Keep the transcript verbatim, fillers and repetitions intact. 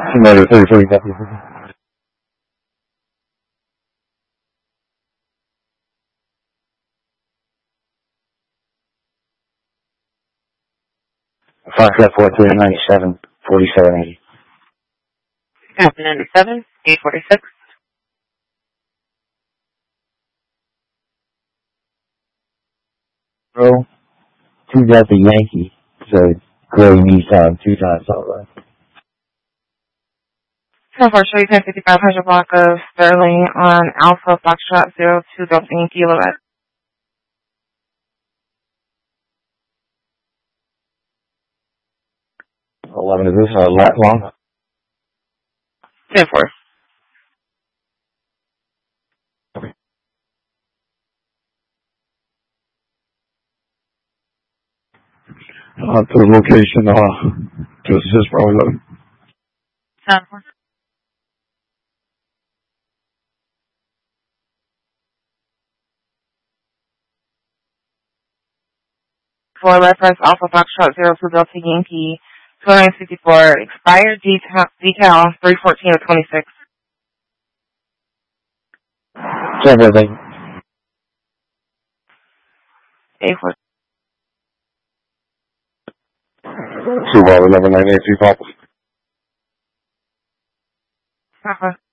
Motor three forty W. Foxtrot four three ninety-seven, forty-seven eighty. ninety-seven, eight forty-six. Bro, two Delta Yankee. So, Gray Nissan, two times all right. So far, show you ten fifty-five hundred block of Sterling on Alpha Foxtrot zero two Delta Yankee Lorette. eleven, is this a lot long? ten four. Uh, to the location, uh, to assist Bravo eleven. ten four. For reference, Alpha Foxtrot zero two Delta Yankee two sixty-four, expired decal, decal three fourteen of twenty-six. Check everything. eight four. Two Bravo eleven, nine eight three Papa. Uh-huh.